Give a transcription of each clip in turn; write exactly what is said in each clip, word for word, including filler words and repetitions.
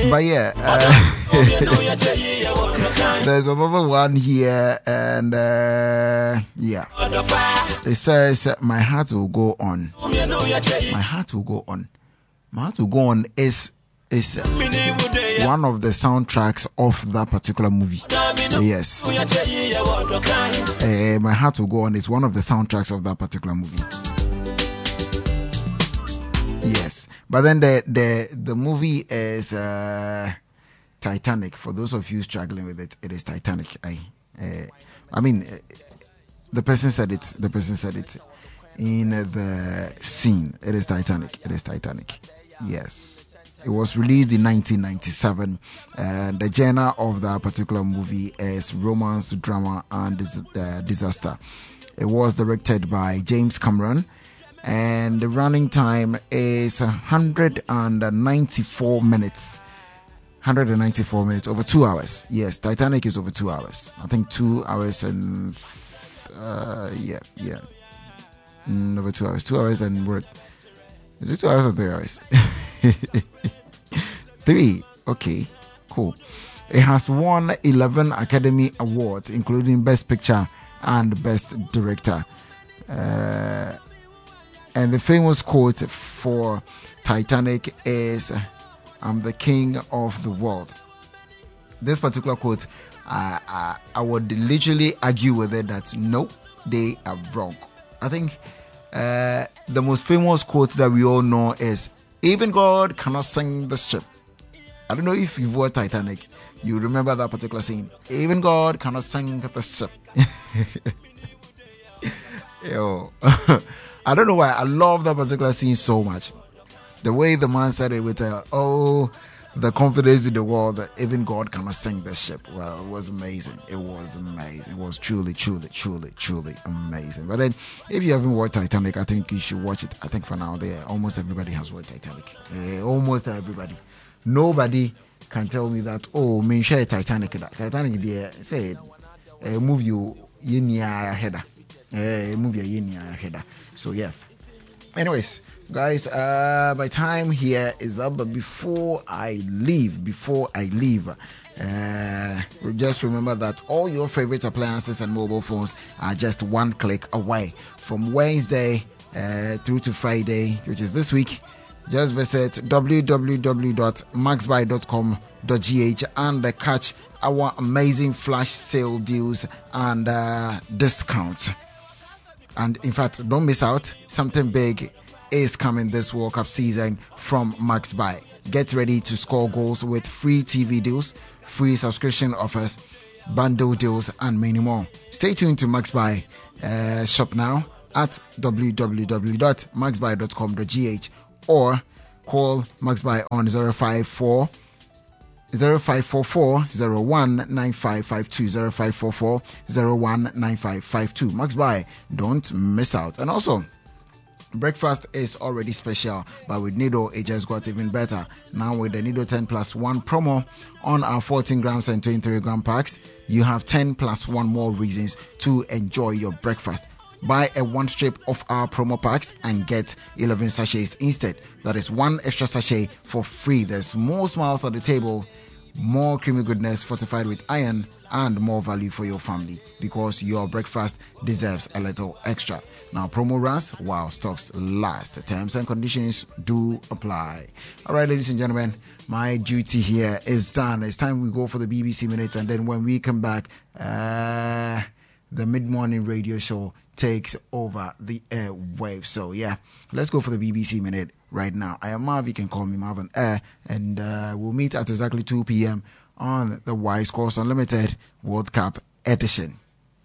But yeah, uh, there's another one here, and uh, yeah, it says, "My heart will go on. My heart will go on. My heart will go on." Is is one of the soundtracks of that particular movie. Yes, uh, "My Heart Will Go On" is one of the soundtracks of that particular movie. Yes, but then the the the movie is uh, Titanic. For those of you struggling with it, it is Titanic. I, uh, I mean, uh, the person said it. The person said it in uh, the scene. It is Titanic. It is Titanic. Yes, it was released in nineteen ninety-seven. And the genre of that particular movie is romance, drama, and dis- uh, disaster. It was directed by James Cameron. And the running time is one hundred ninety-four minutes. one hundred ninety-four minutes, over two hours. Yes, Titanic is over two hours. I think two hours and uh, yeah, yeah, mm, over two hours. Two hours and what? Is it two hours or three hours? Three. Okay, cool. It has won eleven Academy Awards, including Best Picture and Best Director. Uh, And the famous quote for Titanic is, "I'm the king of the world." This particular quote, uh, uh, I would literally argue with it that no, they are wrong. I think uh, the most famous quote that we all know is, "Even God cannot sink the ship." I don't know if you've watched Titanic. You remember that particular scene. "Even God cannot sink the ship." Yo. I don't know why. I love that particular scene so much. The way the man said it with, uh, oh, the confidence in the world that even God cannot sink the ship. Well, it was amazing. It was amazing. It was truly, truly, truly, truly amazing. But then, if you haven't watched Titanic, I think you should watch it. I think for now, there almost everybody has watched Titanic. Uh, almost everybody. Nobody can tell me that, oh, me share Titanic. Titanic, there, say, uh, move you, you near header. Uh, movie header. So yeah. Anyways, guys, uh, my time here is up. But before I leave, before I leave, uh, just remember that all your favorite appliances and mobile phones are just one click away. From Wednesday uh, through to Friday, which is this week, just visit w w w dot max buy dot com dot g h and uh, catch our amazing flash sale deals and uh, discounts. And in fact, don't miss out. Something big is coming this World Cup season from Max Buy. Get ready to score goals with free T V deals, free subscription offers, bundle deals, and many more. Stay tuned to Max Buy. Uh, shop now at w w w dot max buy dot com dot g h or call Max Buy on zero five four zero five four four zero one nine five five two zero five four four zero one nine five five two. Max Buy, don't miss out. And also, breakfast is already special, but with Nido it just got even better. Now with the Nido ten plus one promo on our fourteen grams and twenty-three gram packs, you have ten plus one more reasons to enjoy your breakfast. Buy a one strip of our promo packs and get eleven sachets instead. That is one extra sachet for free. There's more smiles on the table, more creamy goodness fortified with iron, and more value for your family, because your breakfast deserves a little extra. Now, promo runs while stocks last. Terms and conditions do apply. All right, ladies and gentlemen, my duty here is done. It's time we go for the B B C Minute, and then when we come back, uh, the mid-morning radio show takes over the airwaves. So yeah, let's go for the B B C Minute right now. I am Marv. You can call me Marvin Air, and uh, we'll meet at exactly two p.m. on the Wise Course Unlimited World Cup edition.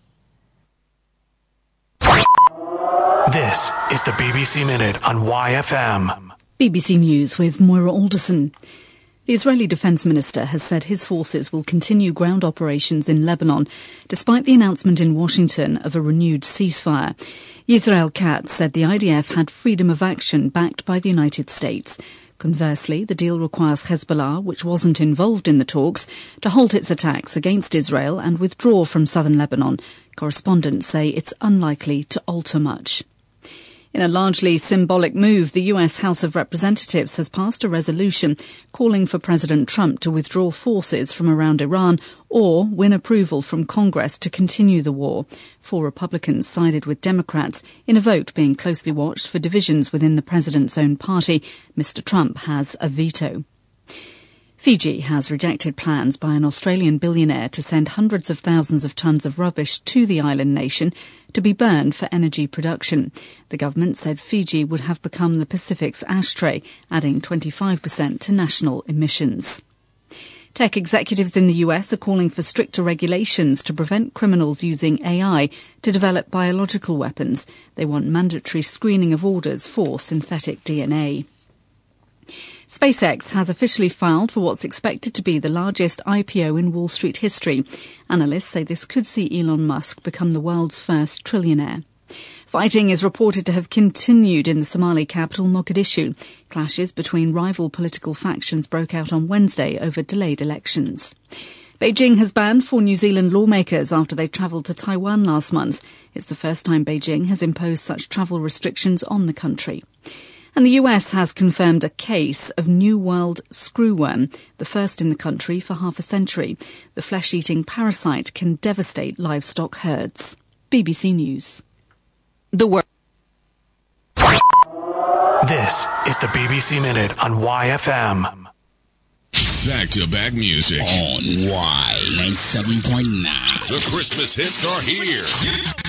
This is the B B C Minute on Y F M. B B C News with Moira Alderson. The Israeli Defence Minister has said his forces will continue ground operations in Lebanon, despite the announcement in Washington of a renewed ceasefire. Yisrael Katz said the I D F had freedom of action backed by the United States. Conversely, the deal requires Hezbollah, which wasn't involved in the talks, to halt its attacks against Israel and withdraw from southern Lebanon. Correspondents say it's unlikely to alter much. In a largely symbolic move, the U S House of Representatives has passed a resolution calling for President Trump to withdraw forces from around Iran or win approval from Congress to continue the war. Four Republicans sided with Democrats in a vote being closely watched for divisions within the president's own party. Mister Trump has a veto. Fiji has rejected plans by an Australian billionaire to send hundreds of thousands of tonnes of rubbish to the island nation to be burned for energy production. The government said Fiji would have become the Pacific's ashtray, adding twenty-five percent to national emissions. Tech executives in the U S are calling for stricter regulations to prevent criminals using A I to develop biological weapons. They want mandatory screening of orders for synthetic D N A. SpaceX has officially filed for what's expected to be the largest I P O in Wall Street history. Analysts say this could see Elon Musk become the world's first trillionaire. Fighting is reported to have continued in the Somali capital, Mogadishu. Clashes between rival political factions broke out on Wednesday over delayed elections. Beijing has banned four New Zealand lawmakers after they travelled to Taiwan last month. It's the first time Beijing has imposed such travel restrictions on the country. And the U S has confirmed a case of New World screwworm, the first in the country for half a century. The flesh-eating parasite can devastate livestock herds. B B C News. The world. This is the B B C Minute on Y F M. Back-to-back music on Y ninety-seven point nine. The Christmas hits are here.